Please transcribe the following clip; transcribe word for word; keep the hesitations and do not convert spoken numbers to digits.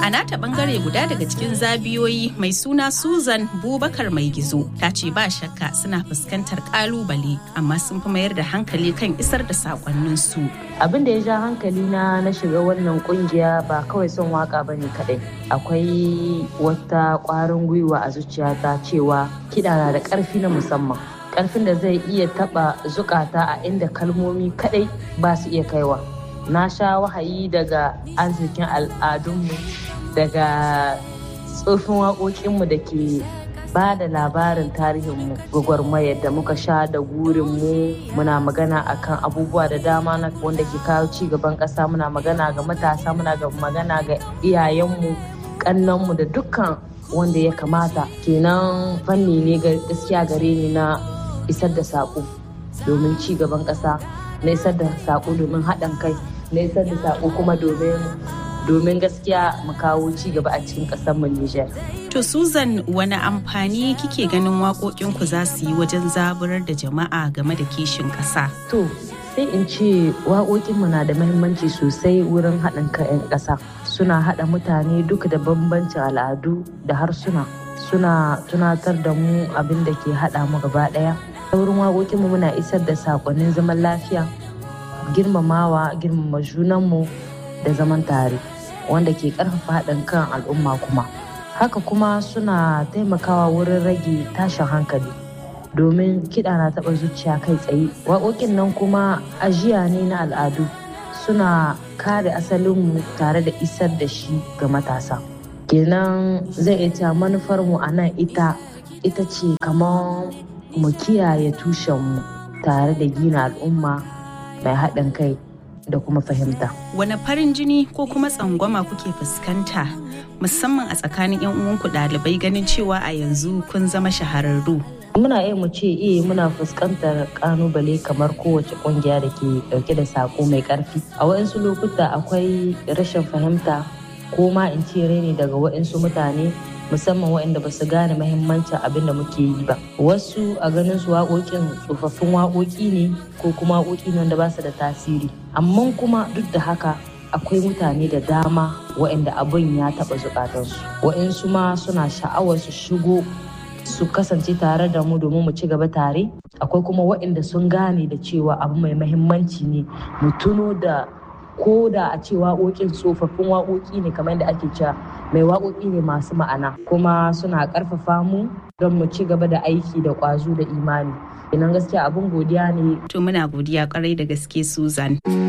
A nata bangare guda daga cikin zabiyoyi mai suna Susan Bubakar Mai Gizo ta ce ba shakka suna fuskantar kalubale amma sun fi mayar da hankali kan isar da sakonnin su. Abin da ya ja hankali na na shiga wannan kungiya ba kawai son waka bane kadai. Akwai wata kwarin gwiwa a zuciyata cewa kiɗa na da ƙarfi na musamman. Ƙarfin da zai iya taɓa zukata a inda kalmomi kadai ba su iya kaiwa. Na sha wahayi daga arzikin al'adunmu, daga tsofin waƙoƙinmu da ke ba da labarin tarihinmu, gwagwarmayar da muka sha da gurinmu. Muna magana akan abubuwa da dama na wanda ke kawo ci gaban ƙasa. Muna magana ga matasa, muna ga magana ga iyayenmu, ƙannanmu da dukkan wanda ya kamata. Kenan fanni ne gaskiya gare ni na isar da saƙo domin ci gaban ƙasa, na isar da saƙo domin haɗin kai, na isar da saƙo kuma domin domin gaskiya mu kawo ci gaba a cikin ƙasar mu Nijar. To Susan, wani amfani kike ganin waƙoƙinku za su yi wajen zaburar da jama'a game da kishin ƙasa? To sai in ce waƙoƙinmu na da muhimmanci sosai wurin haɗin kan 'yan ƙasa. Suna haɗa mutane duka da bambancin al'adu da harsuna. Suna tunatar da mu abin da ke haɗa mu gaba ɗaya. Ta wurin waƙoƙinmu muna isar da saƙonnin zaman lafiya, girmamawa, girmama junanmu da zaman tare, wanda ke ƙarfafa haɗin kan al'umma kuma. Haka kuma suna taimakawa wurin rage tashin hankali, domin kiɗa na taɓa zuciya kai tsaye. Waƙoƙin nan kuma ajiya ne na al'adu, suna kare asalinmu tare da isar da shi ga matasa. Kenan zai ita manufarmu a nan ita ita ce kamar mu kiyaye tushenmu tare da gina al'umma mai haɗin kai da kuma fahimta. Wane farin jini ko kuma tsangwama kuke fuskanta musamman a tsakanin 'yan uwanku ɗalibai ganin cewa a yanzu kun zama shahararru? Muna iya mu ce eh muna fuskantar ƙalubale kamar kowace ƙungiya da ke ɗauke da saƙo mai ƙarfi. A waɗansu lokuta akwai rashin fahimta ko ma in ce raini daga waɗansu mutane, musamman waɗanda ba su gane mahimmancin abin da muke yi ba. Wasu a ganin su waƙoƙin tsofaffin waƙoƙi ne ko kuma waƙoƙi ne da ba su da tasiri. Amma kuma duk da haka akwai mutane da dama waɗanda abin ya taɓa zukatansu. Waɗansu ma suna sha'awar su shigo su kasance tare da mu domin mu ci gaba tare. Akwai kuma waɗanda sun gane da cewa abu mai mahimmanci ne mu tuno da ko da a ce waƙoƙin tsofaffin waƙoƙi ne kamar da ake cewa mai waƙoƙi ne masu ma'ana, kuma suna ƙarfafa mu don mu ci gaba da aiki da ƙwazo da imani. Idan gaskiya abin godiya ne. To muna godiya ƙwarai da gaske Susan.